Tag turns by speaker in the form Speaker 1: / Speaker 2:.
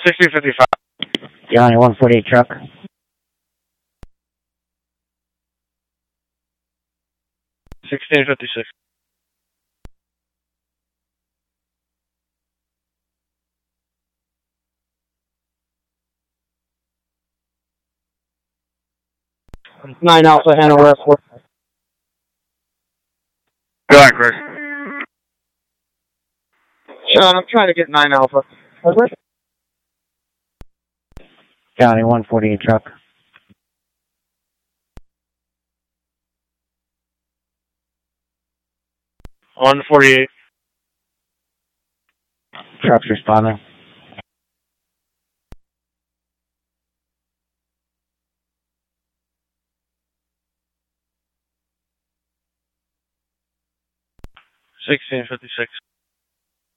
Speaker 1: 1655.
Speaker 2: Johnny 148 truck.
Speaker 1: 1656.
Speaker 2: Nine Alpha Hanover Airport.
Speaker 1: Go ahead, Chris.
Speaker 2: Sean, I'm trying to get 9 Alpha. Johnny 148 truck.
Speaker 1: On 48.
Speaker 2: Truck's responding.
Speaker 1: $16.56.